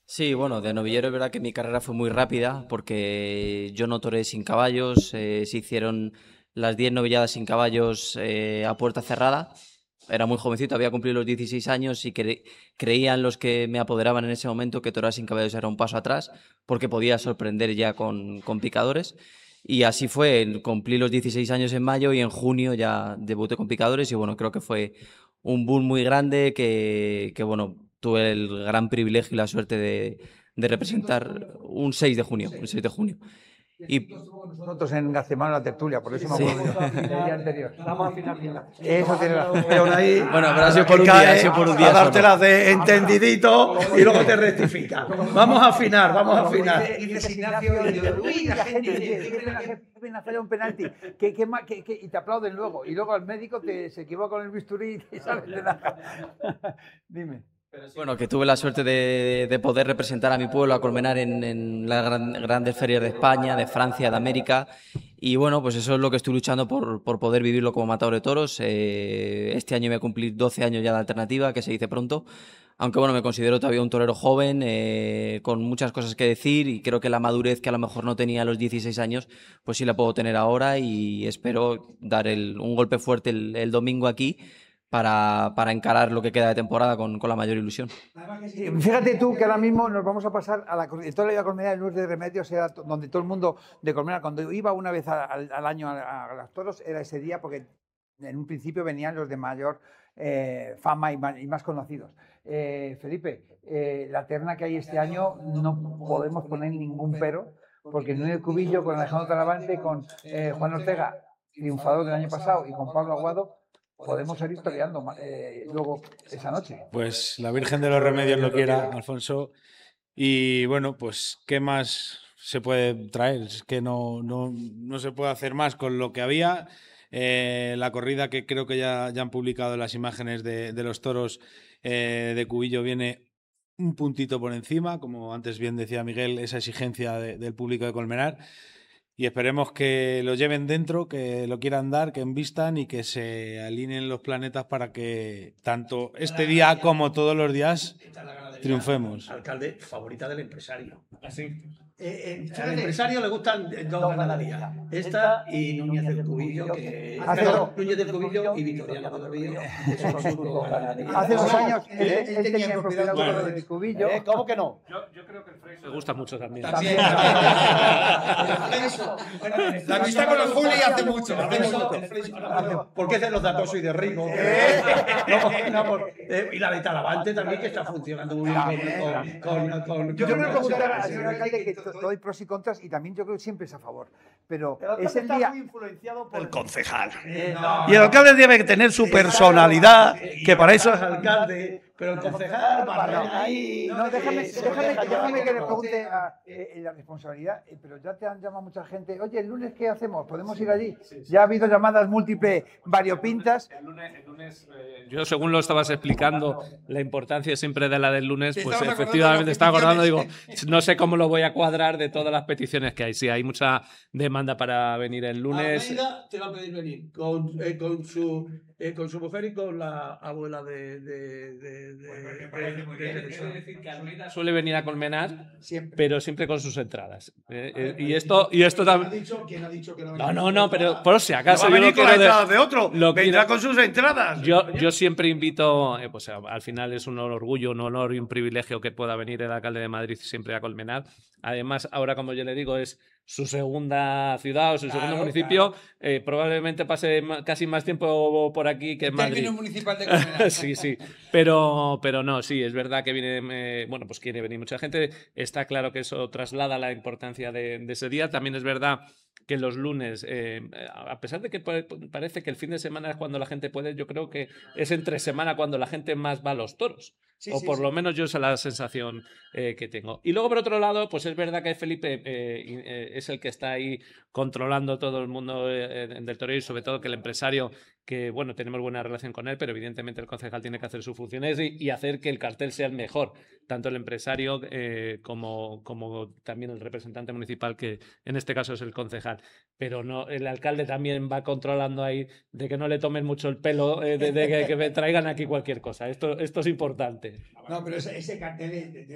Sí, bueno, de novillero es verdad que mi carrera fue muy rápida porque yo no toreé sin caballos, se hicieron las 10 novilladas sin caballos a puerta cerrada. Era muy jovencito, había cumplido los 16 años y creían los que me apoderaban en ese momento que torear sin caballos era un paso atrás porque podía sorprender ya con picadores. Y así fue, cumplí los 16 años en mayo y en junio ya debuté con picadores y bueno, creo que fue un boom muy grande bueno, tuve el gran privilegio y la suerte de representar un 6 de junio, un 6 de junio. Y Estuvo con nosotros en Gacemano la tertulia, por eso me sí. acuerdo yo, el día anterior. Vamos a afinar bien. Eso tiene razón. Pero ahí, Bueno, pero ha a sido la por que un día, cae, ha sido por un a día solo. dártelas de entendidito y luego te rectifica. Vamos a afinar, vamos a afinar. Dices Ignacio y yo, uy, la gente, qué pena fallar un penalti, y te aplauden luego, y luego al médico se equivoca con el bisturí y te sales de la... Dime. Bueno, que tuve la suerte de poder representar a mi pueblo, a Colmenar, en las grandes ferias de España, de Francia, de América. Y bueno, pues eso es lo que estoy luchando por poder vivirlo como matador de toros. Este año voy a cumplir 12 años ya de alternativa, que se dice pronto. Aunque bueno, me considero todavía un torero joven, con muchas cosas que decir y creo que la madurez que a lo mejor no tenía a los 16 años, pues sí la puedo tener ahora y espero dar un golpe fuerte el domingo aquí para encarar lo que queda de temporada con la mayor ilusión. Fíjate tú que ahora mismo nos vamos a pasar a toda la vida Colmenar, el Lunes de Remedios era donde todo el mundo de Colmenar, cuando iba una vez al año a los toros, era ese día porque en un principio venían los de mayor fama y más conocidos. Felipe, la terna que hay este año no podemos poner ningún pero, porque en el Cubillo con Alejandro Talavante, con Juan Ortega, triunfador del año pasado, y con Pablo Aguado, podemos seguir toreando luego esa noche. Pues la Virgen de los Remedios lo quiera, Alfonso. Y bueno, pues ¿qué más se puede traer? Es que no se puede hacer más con lo que había. La corrida que creo que ya han publicado las imágenes de los toros de Cubillo viene un puntito por encima, como antes bien decía Miguel, esa exigencia del público de Colmenar. Y esperemos que lo lleven dentro, que lo quieran dar, que envistan y que se alineen los planetas para que tanto este día como todos los días triunfemos. Alcalde, favorita del empresario. Así. Al empresario le gustan dos ganaderías. Esta y Núñez del Cubillo, que Núñez del Cubillo y Victoriano del Río. Hace 2 años él tenía el propiedad del Cubillo. ¿Cómo que no? Yo creo que el Freixo me gusta mucho también. La amistad con los Juli hace mucho. ¿Por qué es de los datos y de Rigo? Y la de Talavante también, que está funcionando muy bien con Yo quiero preguntar al señor alcalde, que todo hay pros y contras, y también yo creo que siempre es a favor. Pero es el día... muy influenciado por el concejal. Y el alcalde debe tener su personalidad, que para eso es alcalde. Pero el concejal, ahí... No, déjame que le pregunte la responsabilidad, pero ya te han llamado mucha gente. Oye, el lunes, ¿qué hacemos? ¿Podemos ir allí? Ya ha habido llamadas múltiples, variopintas. el lunes yo según lo estabas explicando, la importancia siempre de la del lunes, pues efectivamente estaba acordando, digo, no sé cómo lo voy a cuadrar de todas las peticiones que hay. Sí, hay mucha demanda para venir el lunes. Almeida te va a pedir venir con su mujer y con la abuela de decir que Almeida suele venir a Colmenar, Siempre. pero siempre con sus entradas. Y esto también. ¿Quién ha dicho que no? No, pero por si acaso. No va a venir yo con las quiero entradas de otro. lo Vendrá quiero- con sus entradas. Yo siempre invito, pues al final es un orgullo, un honor y un privilegio que pueda venir el alcalde de Madrid siempre a Colmenar. Además, ahora, como yo le digo, es su segunda ciudad o su segundo municipio. Probablemente pase casi más tiempo por aquí que en Madrid. Término municipal de Colmenar. Sí. Pero no, sí, es verdad que viene, bueno, pues quiere venir mucha gente. Está claro que eso traslada la importancia de ese día. También es verdad que los lunes, a pesar de que parece que el fin de semana es cuando la gente puede, yo creo que es entre semana cuando la gente más va a los toros. Por lo menos yo esa es la sensación que tengo. Y luego, por otro lado, pues es verdad que Felipe es el que está ahí controlando todo el mundo del toreo y sobre todo que el empresario, que bueno, tenemos buena relación con él, pero evidentemente el concejal tiene que hacer sus funciones y hacer que el cartel sea el mejor, tanto el empresario como también el representante municipal, que en este caso es el concejal. Pero no, el alcalde también va controlando ahí de que no le tomen mucho el pelo, de que me traigan aquí cualquier cosa. Esto es importante. No, pero ese cartel